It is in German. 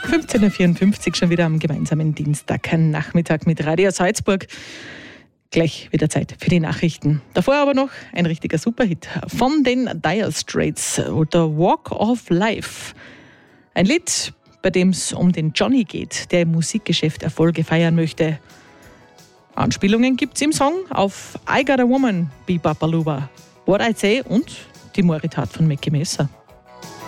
15.54 Uhr schon wieder am gemeinsamen Dienstagnachmittag mit Radio Salzburg. Gleich wieder Zeit für die Nachrichten. Davor aber noch ein richtiger Superhit von den Dire Straits, The Walk of Life. Ein Lied, bei dem es um den Johnny geht, der im Musikgeschäft Erfolge feiern möchte. Anspielungen gibt es im Song auf I Got a Woman, Be Babaluba, What I'd Say und die Moritat von Mackie Messer.